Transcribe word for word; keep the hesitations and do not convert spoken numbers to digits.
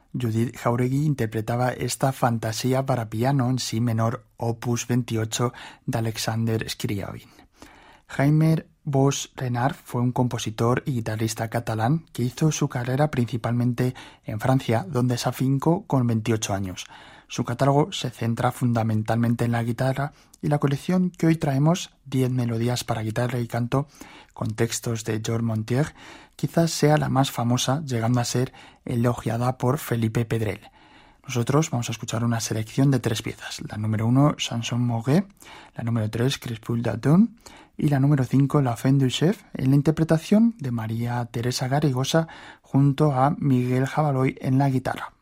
Judith Jauregui interpretaba esta fantasía para piano en si menor opus veintiocho de Alexander Scriabin. Jaime Bosch Renard fue un compositor y guitarrista catalán que hizo su carrera principalmente en Francia, donde se afincó con veintiocho años. Su catálogo se centra fundamentalmente en la guitarra y la colección que hoy traemos, diez melodías para guitarra y canto, con textos de Georges Montier, quizás sea la más famosa, llegando a ser elogiada por Felipe Pedrell. Nosotros vamos a escuchar una selección de tres piezas. La número uno, Chanson Mauret, la número tres, Crépuscule d'automne, y la número cinco, La fin du chef, en la interpretación de María Teresa Garrigosa junto a Miguel Jabaloy en la guitarra.